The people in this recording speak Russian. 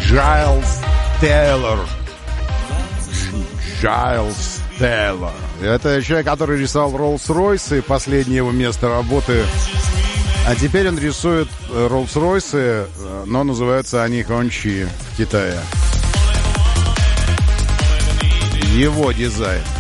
Джайлз Тейлор. Джайлз Тейлор. Это человек, который рисовал Роллс-Ройсы, последнее его место работы. А теперь он рисует Роллс-Ройсы, но называются они Хончи в Китае. Его дизайн.